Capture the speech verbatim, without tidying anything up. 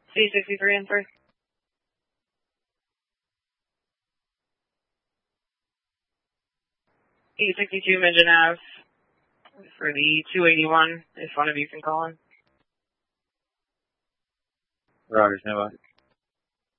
C sixty-three and three. E sixty-two Minden Ave for the two eighty-one, if one of you can call in. Roger, stand by.